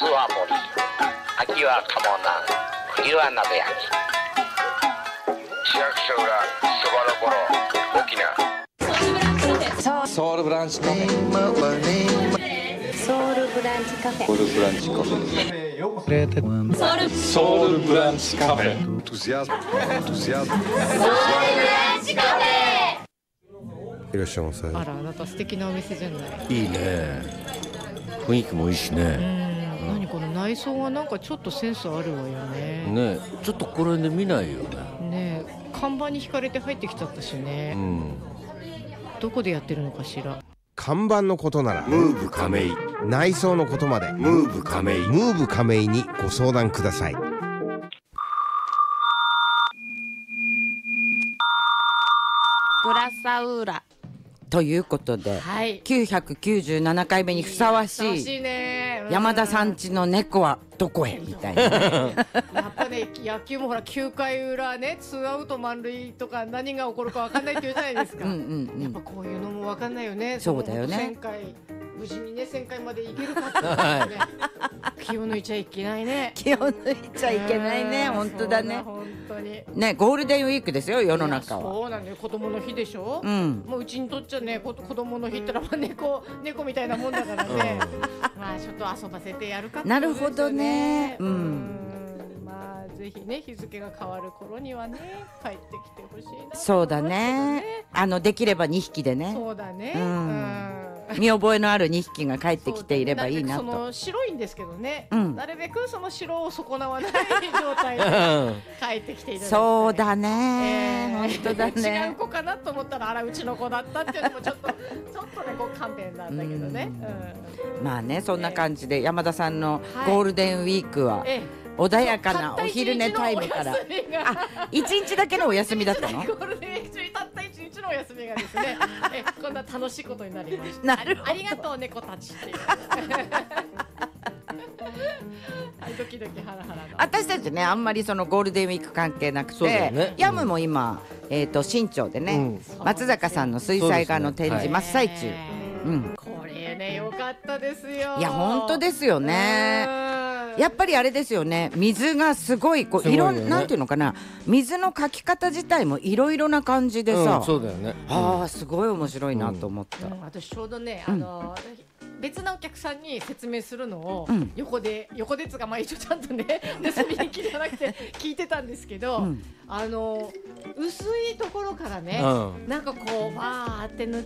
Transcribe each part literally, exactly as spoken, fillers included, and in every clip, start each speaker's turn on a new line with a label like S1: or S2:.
S1: 夏は森、秋は鴨南、冬は鍋焼き。市役所裏そばの頃沖縄。
S2: ソウルブランチカフェ。
S3: ソウルブランチカフェ。
S2: ソウルブランチカフェ。ソウルブランチカフェ。
S4: いらっしゃいませ。
S5: あら、あなた素敵なお店じゃない。
S6: いいね。雰囲気もいいしね。
S5: うん、何この内装はなんかちょっとセンスあるわよね。
S6: ね、ちょっとこれで見ないよね。
S5: ね、看板に惹かれて入ってきちゃったしね。
S6: うん。
S5: どこでやってるのかしら。
S4: 看板のことなら
S6: ムーブ亀井、
S4: 内装のことまで
S6: ムーブ亀井、
S4: ムーブ亀井にご相談ください。
S3: ブラサウーラ
S7: ということで、
S5: はい、
S7: きゅうひゃくきゅうじゅうななかいめにふさわしい、
S5: しいね、
S7: 山田さん家の猫はどこへみたいな、ね、
S5: やっぱね、野球もほらきゅうかい裏ね、ツーアウト満塁とか何が起こるか分かんないって言うじゃないですか。うんうん、うん、やっぱこういうのも分かんないよね。
S7: そうだよね。
S5: 旋回無事にね、旋回までいけるかって、ね、はい、気を抜いちゃいけないね。
S7: 気を抜いちゃいけないね。本当だね。
S5: 本当に
S7: ね、ゴールデンウィークですよ、世の中は。
S5: そうなんだよ、子供の日でしょ。うん、もううちにとっちゃね、子供の日ってのは猫猫みたいなもんだからね。まあちょっと遊ばせてやるかってことですよね。
S7: なるほどね。うん。
S5: うんまあぜひね、日付が変わる頃にはね、帰ってきてほしいな。
S7: そうだね。あのできればにひきでね。
S5: そうだね。
S7: うん。見覚えのあるにひきが帰ってきていればいいなと。
S5: その白いんですけどね、
S7: うん、
S5: なるべくその白を損なわない状態で帰ってきていただきたい。
S7: そうだね、えー、本当だね。
S5: 違う子かなと思ったら、あらうちの子だったっていうのもちょっとちょっとね、こう勘弁なんだけどね。
S7: うんうん、まあね、そんな感じで山田さんのゴールデンウィークは、えー、穏やかなお昼寝タイムから、あ、一日だけのお休みだったの？
S5: ゴールデンウィーク中にたった一日のお休みがですね、えこんな楽しいことになりました。
S7: なるほど。
S5: ありがとう猫たちっていう。はい、ドキドキハラハラの。
S7: 私たちね、あんまりそのゴールデンウィーク関係なくて、ね、ヤムも今、えーと新潮でね、うん、松坂さんの水彩画の展示真っ最中。うん、
S5: これね、良かったですよ。
S7: いや本当ですよね。やっぱりあれですよね、水がすごいこういろん、なんていうのかな、水の描き方自体もいろいろな感じでさ、
S6: うん、そうだよね。
S7: ああ、すごい面白いなと思った。
S5: うんうん、私ちょうどね、あのー別なお客さんに説明するのを横で、うん、横でつがまあ一応ちゃんとね盗み聞きじゃなくて聞いてたんですけど、うん、あの薄いところからね、うん、なんかこうわーって塗って、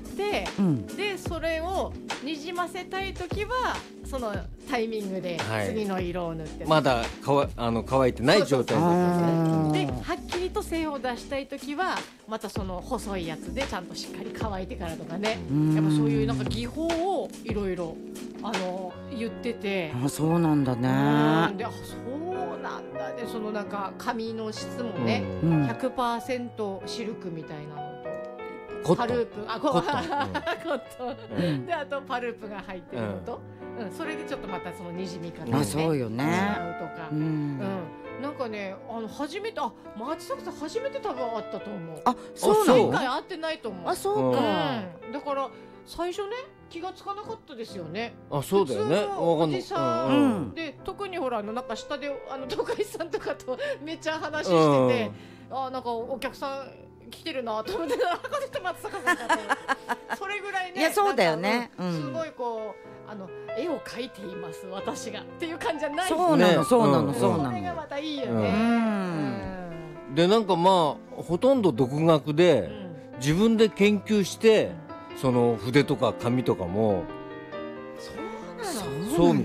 S5: うん、でそれをにじませたいときはそのタイミングで次の色を塗って、
S6: はい、まだかわあの乾いてない状態で、
S5: ではっきりと線を出したいときはまたその細いやつでちゃんとしっかり乾いてからとかね、やっぱそういうなんか技法をいろいろあの言ってて、
S7: あ、そうなんだね。
S5: で、あ、そうなんだね。そのなんか髪の質もね、うん、ひゃくパーセント シルクみたいなのとパループ、あ、コットンで、あとパループが入ってるのと、うんうん、それでちょっとまたそのにじみ方がね、
S7: あ、そうよね、違う
S5: とか、うん、うん、なんかね、あの初めて、あ、松坂さん初めて多分会ったと思う。
S7: あ、そうなの？
S5: 一回会ってないと思う。
S7: あ、そうか、
S5: うん、だから最初ね、気がつかなかったですよね。
S6: あ、そうだよね。
S5: おじさんで、特にほら、あのなんか下であの東海さんとかとめっちゃ話してて、あ、なんかお客さん来てるなと思って、なんか松坂さんだとそれぐらいね。
S7: いや、そうだよね。
S5: すごいこう、あの絵を描いています私がっていう感じじゃない。
S7: そうなの、そうなの、そうなの。
S5: それがまたいいよね。
S6: で、なんかまあほとんど独学で自分で研究して。その筆とか紙とかも
S5: そうなの、
S6: そうみ